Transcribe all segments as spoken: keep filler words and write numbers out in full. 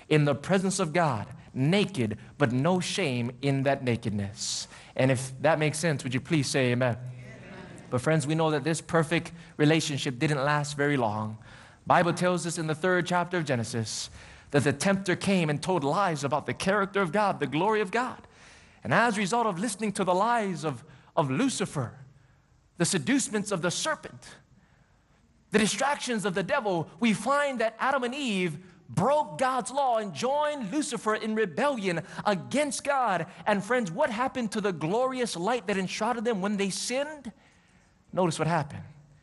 in the presence of God, naked, but no shame in that nakedness. And if that makes sense, would you please say amen? But friends, we know that this perfect relationship didn't last very long. Bible tells us in the third chapter of Genesis that the tempter came and told lies about the character of God, the glory of God. And as a result of listening to the lies of, of Lucifer, the seducements of the serpent, the distractions of the devil, we find that Adam and Eve broke God's law and joined Lucifer in rebellion against God. And friends, what happened to the glorious light that enshrouded them when they sinned? Notice what happened.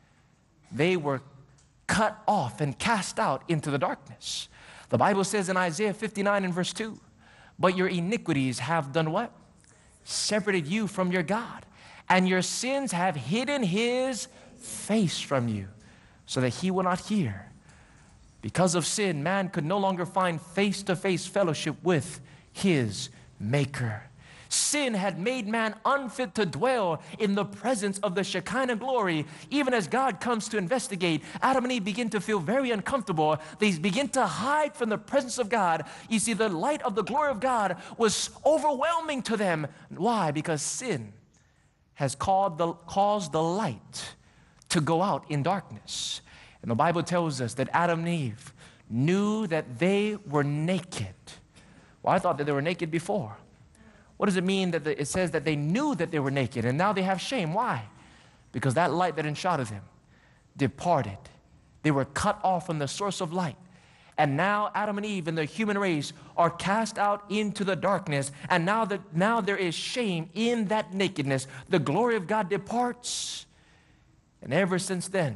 They were cut off and cast out into the darkness. The Bible says in Isaiah fifty-nine and verse two, but your iniquities have done what? Separated you from your God, and your sins have hidden his face from you, so that he will not hear. Because of sin, man could no longer find face-to-face fellowship with his Maker. Sin had made man unfit to dwell in the presence of the Shekinah glory. Even as God comes to investigate, Adam and Eve begin to feel very uncomfortable. They begin to hide from the presence of God. You see, the light of the glory of God was overwhelming to them. Why? Because sin has called the, caused the light to go out in darkness. And the Bible tells us that Adam and Eve knew that they were naked. Well, I thought that they were naked before. What does it mean that the, it says that they knew that they were naked and now they have shame? Why? Because that light that enshrouded them departed. They were cut off from the source of light. And now Adam and Eve and the human race are cast out into the darkness. And now, that, now there is shame in that nakedness. The glory of God departs. And ever since then,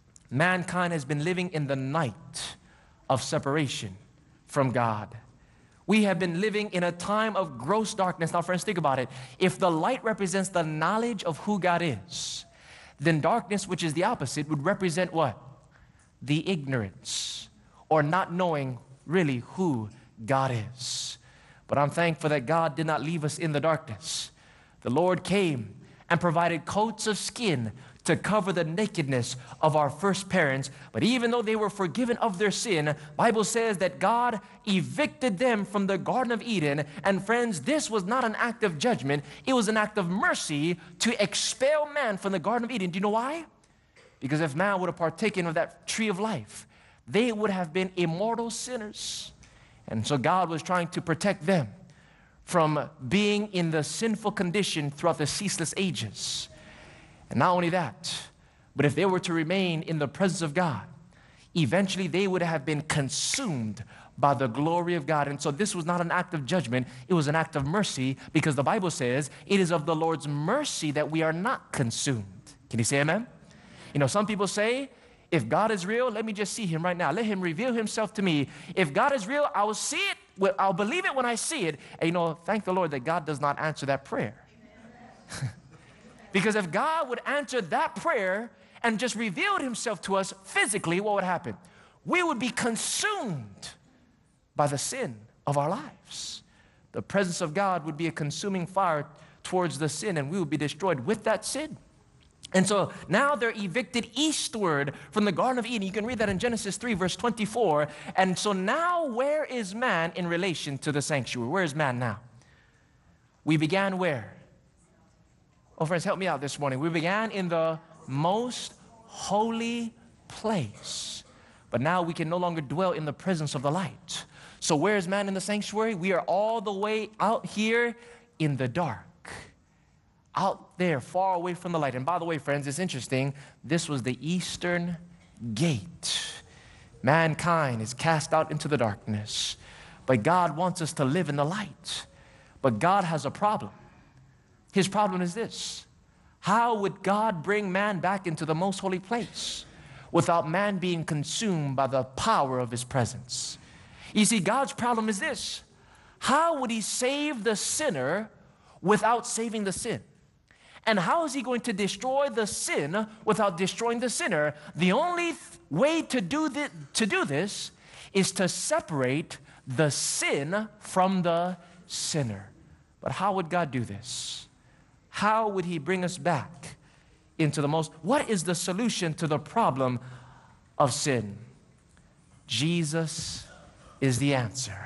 mankind has been living in the night of separation from God. We have been living in a time of gross darkness. Now, friends, think about it. If the light represents the knowledge of who God is, then darkness, which is the opposite, would represent what? The ignorance, or not knowing really who God is. But I'm thankful that God did not leave us in the darkness. The Lord came and provided coats of skin to cover the nakedness of our first parents. But even though they were forgiven of their sin, Bible says that God evicted them from the Garden of Eden. And friends, this was not an act of judgment. It was an act of mercy to expel man from the Garden of Eden. Do you know why? Because if man would have partaken of that tree of life, they would have been immortal sinners. And so God was trying to protect them from being in the sinful condition throughout the ceaseless ages. And not only that, but if they were to remain in the presence of God, eventually they would have been consumed by the glory of God. And so this was not an act of judgment, it was an act of mercy, because the Bible says it is of the Lord's mercy that we are not consumed. Can you say amen? You know, some people say, if God is real, let me just see him right now. Let him reveal himself to me. If God is real, I will see it. I'll believe it when I see it. And you know, thank the Lord that God does not answer that prayer. Because if God would answer that prayer and just revealed himself to us physically, what would happen? We would be consumed by the sin of our lives. The presence of God would be a consuming fire towards the sin, and we would be destroyed with that sin. And so now they're evicted eastward from the Garden of Eden. You can read that in Genesis three, verse twenty-four. And so now where is man in relation to the sanctuary? Where is man now? We began where? Oh, friends, help me out this morning. We began in the most holy place. But now we can no longer dwell in the presence of the light. So where is man in the sanctuary? We are all the way out here in the dark. Out there, far away from the light. And by the way, friends, it's interesting. This was the eastern gate. Mankind is cast out into the darkness. But God wants us to live in the light. But God has a problem. His problem is this: how would God bring man back into the most holy place without man being consumed by the power of his presence? You see, God's problem is this: how would he save the sinner without saving the sin? And how is he going to destroy the sin without destroying the sinner? The only th- way to do, th- to do this is to separate the sin from the sinner. But how would God do this? How would he bring us back into the most? What is the solution to the problem of sin? Jesus is the answer.